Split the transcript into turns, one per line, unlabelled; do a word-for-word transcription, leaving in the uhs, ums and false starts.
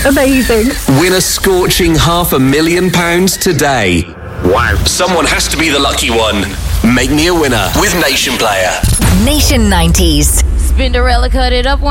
Amazing.
Win a scorching half a million pounds today.
Wow.
Someone has to be the lucky one. Make me a winner with Nation Player.
Nation nineties.
Spinderella cut it up one